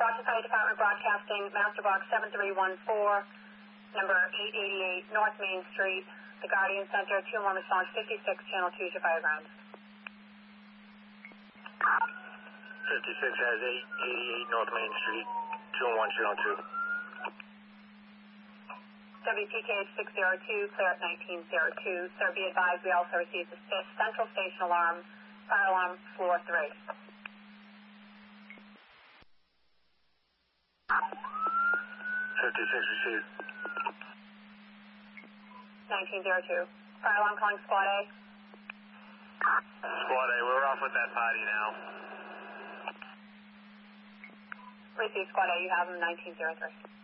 Rochester Department Broadcasting, Master Box 7314, number 888 North Main Street, The Guardian Center, 2-1 response 56, Channel 2 to Fireground. 56 has 888 North Main Street, 2-1, Channel 2. WPKH 602, clear at 1902. Sir, be advised we also received the central station alarm, fire alarm, floor 3. 56 received. 1902. Fire alarm calling Squad A. Squad A, we're off with that party now. Receive Squad A, you have them 1903.